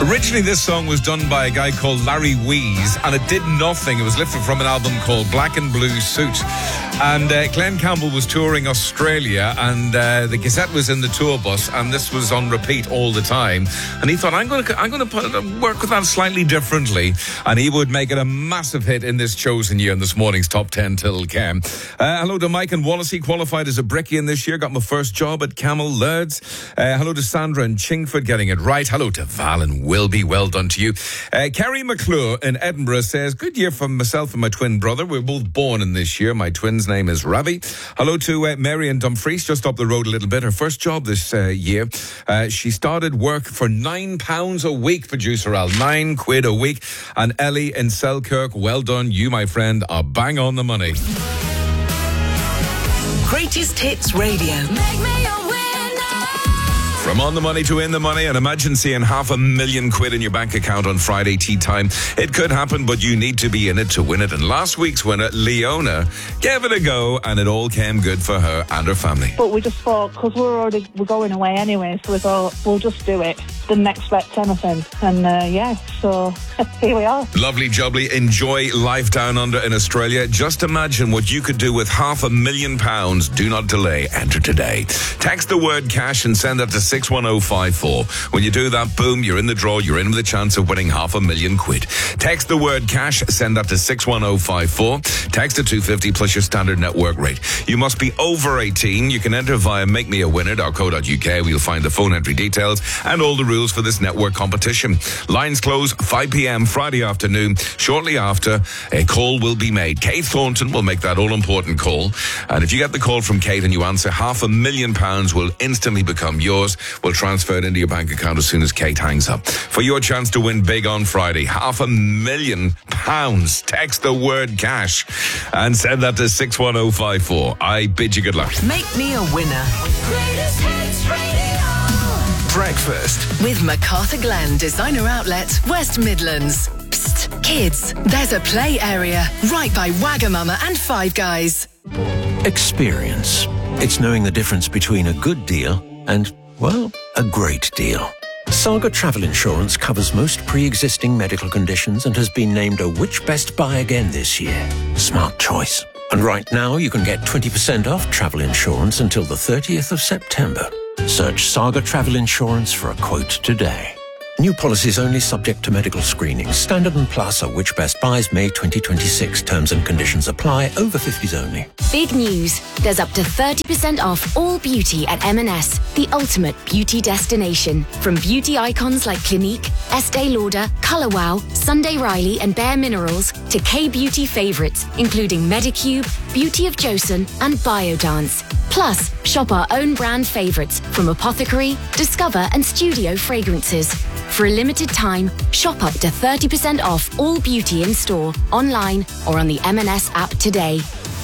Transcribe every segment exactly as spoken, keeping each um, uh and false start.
Originally, this song was done by a guy called Larry Weese, and it did nothing. It was lifted from an album called Black and Blue Suit. And uh, Glenn Campbell was touring Australia, and uh, the cassette was in the tour bus, and this was on repeat all the time. And he thought, I'm going to I'm going to work with that slightly differently, and he would make it a massive hit in this chosen year in this morning's Top ten Till Cam. Uh, hello to Mike and Wallace. He qualified as a brickian this year, got my first job at Camel Lurds. Uh, hello to Sandra and Chingford getting it right. Hello to Val and Wilby. Well done to you. Uh, Kerry McClure in Edinburgh says, good year for myself and my twin brother. We're both born in this year. My twin's name is Ravi. Hello to uh, Mary in Dumfries, just up the road a little bit. Her first job this uh, year. Uh, she started work for nine pounds a week, producer Al. Nine quid a week. And Ellie in Selkirk, well done. You, my friend, are bang on the money. Greatest Hits Radio. Make me a winner. From on the money to in the money, and imagine seeing half a million quid in your bank account on Friday tea time. It could happen, but you need to be in it to win it. And last week's winner, Leona, gave it a go, and it all came good for her and her family. But we just thought, because we're already we're going away anyway, so we thought we'll just do it. Didn't expect anything, and uh, yeah, so here we are. Lovely jubbly. Enjoy life down under in Australia. Just imagine what you could do with half a million pounds. Do not delay. Enter today. Text the word cash and send that to six one oh five four. When you do that, boom, you're in the draw. You're in with a chance of winning half a million quid. Text the word cash, send that to six one oh five four. Text to two fifty plus your standard network rate. You must be over eighteen. You can enter via make me a winner dot co dot uk. We'll find the phone entry details and all the rules for this network competition. Lines close five p.m. Friday afternoon. Shortly after, a call will be made. Kate Thornton will make that all-important call. And if you get the call from Kate and you answer, half a million pounds will instantly become yours. We'll transfer it into your bank account as soon as Kate hangs up. For your chance to win big on Friday, half a million pounds. Text the word cash and send that to six one oh five four. I bid you good luck. Make me a winner. Greatest Hits Radio. Breakfast With MacArthur Glen Designer Outlets, West Midlands. Psst, kids, there's a play area right by Wagamama and Five Guys. experience. It's knowing the difference between a good deal and, well, a great deal. Saga Travel Insurance covers most pre-existing medical conditions and has been named a Which Best Buy again this year. Smart choice. And right now you can get twenty percent off travel insurance until the thirtieth of September. Search Saga Travel Insurance for a quote today. New policies only subject to medical screening. Standard and Plus are Which Best Buys May twenty twenty-six. Terms and conditions apply. Over fifties only. Big news. There's up to thirty percent off all beauty at M and S, the ultimate beauty destination. From beauty icons like Clinique, Estee Lauder, Colour Wow, Sunday Riley and Bare Minerals to K-beauty favourites, including Medicube, Beauty of Joseon and Biodance. Plus, shop our own brand favourites from Apothecary, Discover and Studio Fragrances. For a limited time, shop up to thirty percent off all beauty in store, online or on the M and S app today.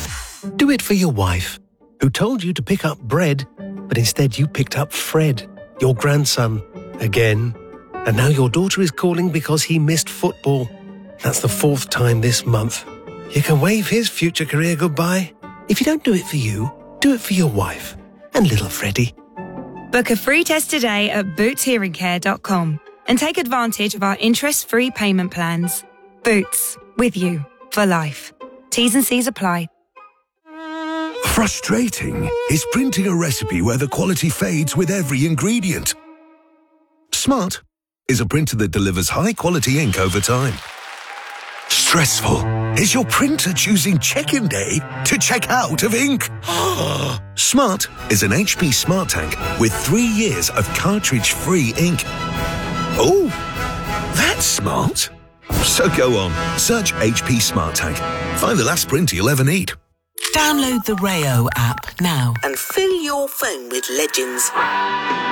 Do it for your wife, who told you to pick up bread, but instead you picked up Fred, your grandson, again. And now your daughter is calling because he missed football. That's the fourth time this month. You can wave his future career goodbye. If you don't do it for you, do it for your wife and little Freddie. Book a free test today at boots hearing care dot com and take advantage of our interest-free payment plans. Boots, with you for life. T's and C's apply. Frustrating is printing a recipe where the quality fades with every ingredient. Smart is a printer that delivers high-quality ink over time. Stressful is your printer choosing check-in day to check out of ink. Smart is an H P Smart Tank with three years of cartridge-free ink. Oh, that's smart. So go on, search H P Smart Tank. Find the last printer you'll ever need. Download the Rayo app now and fill your phone with legends.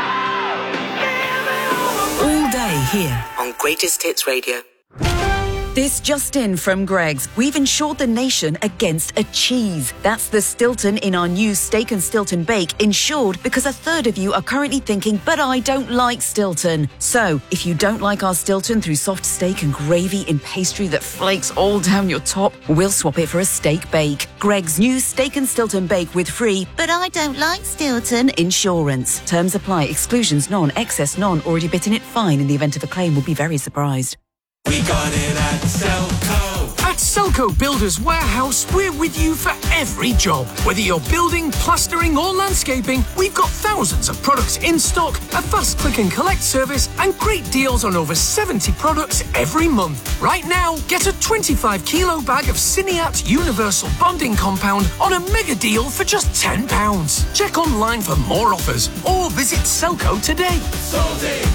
All day here on Greatest Hits Radio. This just in from Greggs. We've insured the nation against a cheese. That's the Stilton in our new Steak and Stilton Bake, insured because a third of you are currently thinking, but I don't like Stilton. So, if you don't like our Stilton through soft steak and gravy in pastry that flakes all down your top, we'll swap it for a steak bake. Greggs' new Steak and Stilton Bake with free, but I don't like Stilton insurance. Terms apply. Exclusions none. Excess none. Already bitten it fine in the event of a claim. Will be very surprised. We got it at Selco. At Selco Builders Warehouse, we're with you for every job. Whether you're building, plastering or landscaping, we've got thousands of products in stock, a fast click and collect service and great deals on over seventy products every month. Right now, get a twenty-five kilo bag of Cineat Universal Bonding Compound on a mega deal for just ten pounds. Check online for more offers or visit Selco today. Sold it.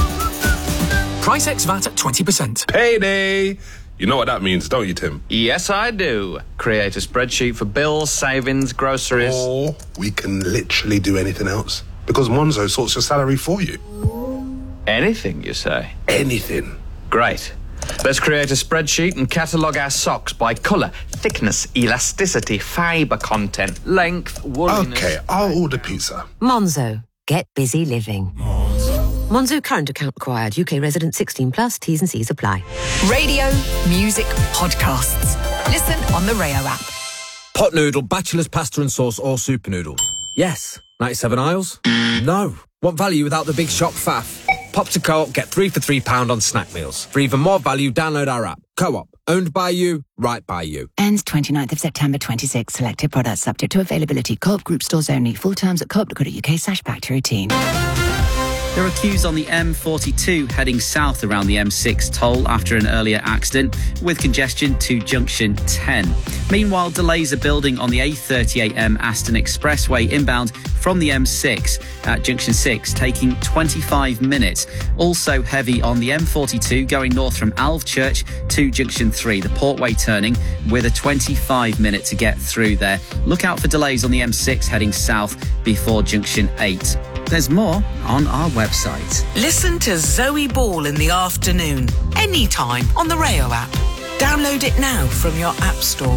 Price ex V A T at twenty percent. Payday! You know what that means, don't you, Tim? Yes, I do. Create a spreadsheet for bills, savings, groceries. Or we can literally do anything else. Because Monzo sorts your salary for you. Anything, you say? Anything. Great. Let's create a spreadsheet and catalogue our socks by colour, thickness, elasticity, fibre content, length, wooliness... OK, I'll order pizza. Monzo. Get busy living. Monzo current account required. U K resident sixteen plus. T's and C's apply. Radio, music, podcasts. Listen on the Rayo app. Pot noodle, bachelor's pasta and sauce or super noodles? Yes. ninety-seven aisles? No. Want value without the big shop faff? Pop to Co-op, get three for three pound on snack meals. For even more value, download our app. Co-op. Owned by you, right by you. Ends twenty-ninth of September twenty-six. Selected products subject to availability. Co-op group stores only. Full terms at co op dot co dot uk slash back to routine. There are queues on the M forty-two heading south around the M six toll after an earlier accident, with congestion to junction ten. Meanwhile, delays are building on the A thirty-eight M Aston Expressway inbound from the M six at junction six, taking twenty-five minutes. Also heavy on the M forty-two going north from Alvechurch to junction three, the Portway turning, with a twenty-five minute to get through there. Look out for delays on the M six heading south before junction eight. There's more on our website. Listen to Zoe Ball in the afternoon, anytime on the Rayo app. Download it now from your app store.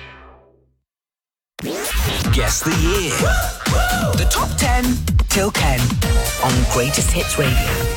Guess the year. The top ten till ten on Greatest Hits Radio.